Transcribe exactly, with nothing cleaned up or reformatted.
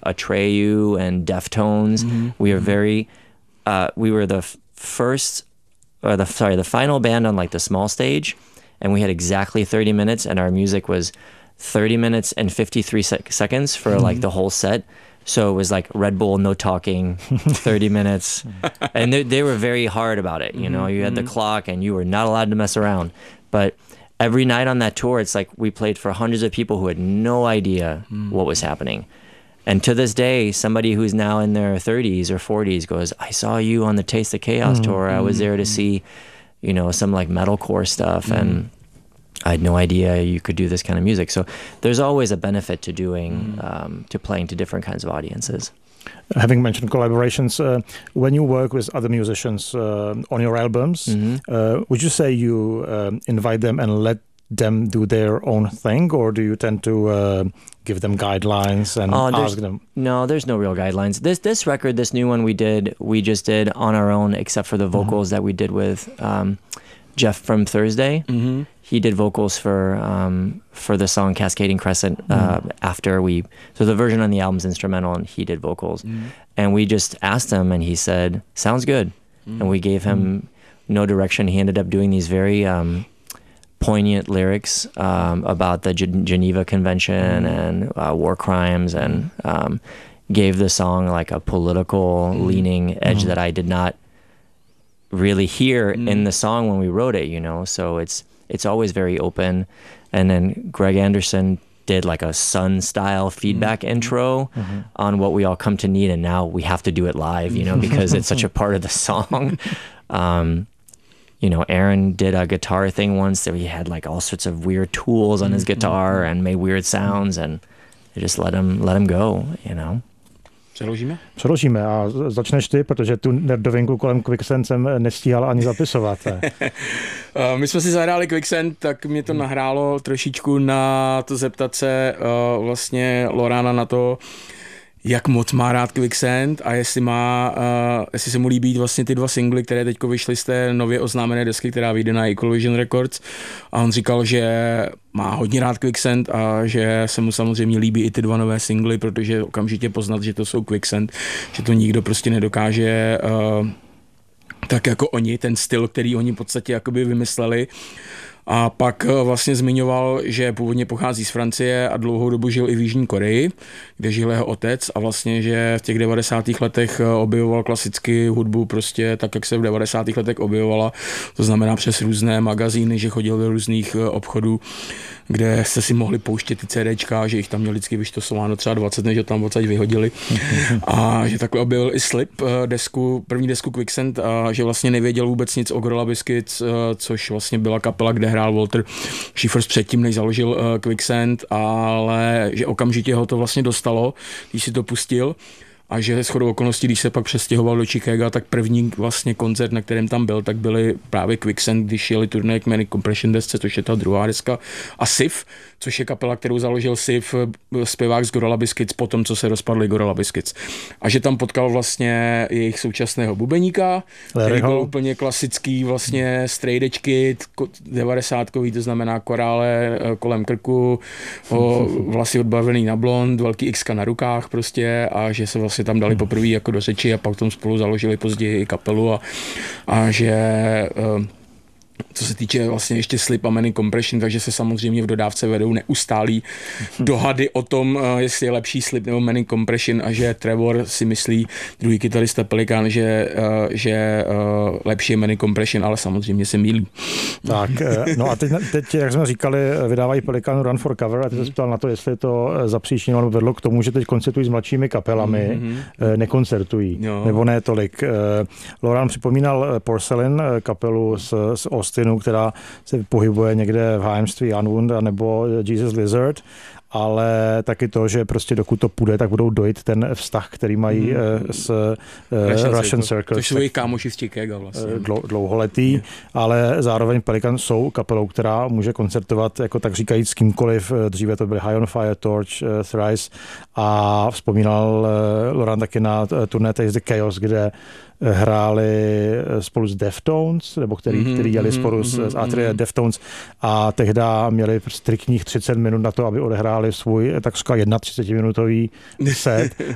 Atreyu and Deftones. Mm-hmm. We were very, uh, we were the f- first, or the sorry, the final band on like the small stage, and we had exactly thirty minutes, and our music was thirty minutes and fifty-three sec- seconds for mm-hmm. like the whole set. So it was like Red Bull, no talking, thirty minutes. And they, they were very hard about it. You know, you had the clock and you were not allowed to mess around. But every night on that tour, it's like we played for hundreds of people who had no idea what was happening. And to this day, somebody who's now in their thirties or forties goes, I saw you on the Taste of Chaos tour. I was there to see, you know, some like metalcore stuff. And I had no idea you could do this kind of music. So there's always a benefit to doing, um, to playing to different kinds of audiences. Having mentioned collaborations, uh, when you work with other musicians uh, on your albums, mm-hmm. uh, would you say you um, invite them and let them do their own thing, or do you tend to uh, give them guidelines and uh, ask them? No, there's no real guidelines. This this record, this new one we did, we just did on our own, except for the vocals mm-hmm. that we did with um, Jeff from Thursday. Mm-hmm. He did vocals for um, for the song Cascading Crescent uh, mm. after we... So the version on the album's instrumental, and he did vocals. Mm. And we just asked him, and he said, sounds good. Mm. And we gave him mm. no direction. He ended up doing these very um, poignant lyrics um, about the G- Geneva Convention mm. and uh, war crimes, and um, gave the song like a political mm. leaning edge mm. that I did not really hear mm. in the song when we wrote it, you know? So it's... It's always very open. And then Greg Anderson did like a Sun-style feedback mm-hmm. intro mm-hmm. on what we all come to need, and now we have to do it live, you know, because it's such a part of the song. Um, you know, Aaron did a guitar thing once that he had like all sorts of weird tools on his guitar and made weird sounds, and I just let him, let him go, you know. Přeložíme? Přeložíme a začneš ty, protože tu nerdovinku kolem Quicksand jsem nestíhal ani zapisovat. My jsme si zahráli Quicksand, tak mě to nahrálo trošičku na to zeptat se uh, vlastně Lorana na to, jak moc má rád Quicksand a jestli má, uh, jestli se mu líbí vlastně ty dva singly, které teďko vyšly z té nově oznámené desky, která vyjde na Equal Vision Records, a on říkal, že má hodně rád Quicksand a že se mu samozřejmě líbí i ty dva nové singly, protože okamžitě poznat, že to jsou Quicksand, že to nikdo prostě nedokáže uh, tak jako oni, ten styl, který oni v podstatě jakoby vymysleli. A pak vlastně zmiňoval, že původně pochází z Francie a dlouhou dobu žil i v Jižní Koreji, kde žil jeho otec, a vlastně, že v těch devadesátých letech objevoval klasicky hudbu prostě tak, jak se v devadesátých letech objevovala. To znamená přes různé magazíny, že chodil do různých obchodů, kde se si mohli pouštět ty CDčka, že jich tam měl vždycky vyštosováno třeba dvacet, než ho tam odsaď vyhodili. A že takhle objevil i Slip, desku, první desku Quicksand, a že vlastně nevěděl vůbec nic o Gorilla Biscuits, což vlastně byla kapela, kde hrál Walter Schiffers předtím, než založil Quicksand, ale že okamžitě ho to vlastně dostalo, když si to pustil. A že shodou okolností, když se pak přestěhoval do Chicaga, tak první vlastně koncert, na kterém tam byl, tak byly právě Quicksand, když jeli turné k Manic Compression desce, což je ta druhá deska, a Sif, což je kapela, kterou založil Sif, zpěvák z Gorilla Biscuits, potom, co se rozpadli Gorilla Biscuits. A že tam potkal vlastně jejich současného bubeníka, který byl úplně klasický vlastně strejdečky, devadesátkový, to znamená korále kolem krku, vlasy odbarvený na blond, velký X na rukách prostě, a že se vlastně tam dali poprvé jako do řeči a pak tom spolu založili později kapelu, a, a že co se týče vlastně ještě Slip a Manic Compression, takže se samozřejmě v dodávce vedou neustálý dohady o tom, jestli je lepší Slip nebo Manic Compression, a že Trevor si myslí, druhý kytarista Pelikan, že, že lepší je Manic Compression, ale samozřejmě se mýlí. Tak, no a teď, teď, jak jsme říkali, vydávají Pelikanu Run for Cover, a ty se ptal na to, jestli to zapříčinilo nebo vedlo k tomu, že teď koncertují s mladšími kapelami, mm-hmm. nekoncertují, jo. Nebo ne tolik. Loran připomínal Porcelain, kapelu z, z Austinu, která se pohybuje někde v hájemství Unwound nebo Jesus Lizard, ale taky to, že prostě dokud to půjde, tak budou dojít ten vztah, který mají mm. s uh, Russian, Russian Circle. To jsou jejich kámoši z Chicaga vlastně. Dlou, dlouholetý, mm. ale zároveň Pelikan jsou kapelou, která může koncertovat jako tak říkajíc s kýmkoliv. Dříve to byly High on Fire, Torch, uh, Thrice, a vzpomínal uh, Loran taky na turné Taste the Chaos, kde hráli spolu s Deftones, nebo který, mm-hmm, který dělali spolu mm-hmm, s Atria mm-hmm. Deftones, a tehdy měli striktních třicet minut na to, aby odehráli svůj takřka třicetiminutový set,